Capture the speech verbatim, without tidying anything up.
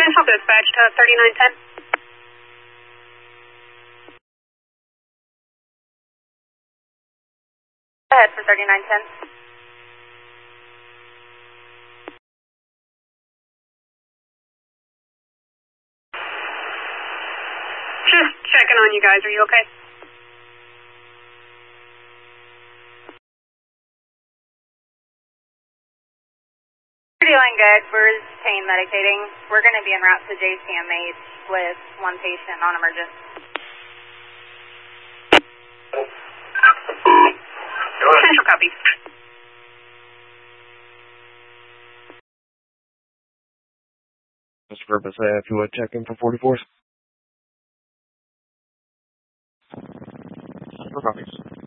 Central Dispatch to thirty-nine ten. Go ahead for thirty-nine ten. Just checking on you guys. Are you okay? We're doing good. We're pain medicating. We're going to be en route to J C M H with one patient on emergent. Central copy. Just for purpose, I have to uh, check in for forty-fours. Central copies.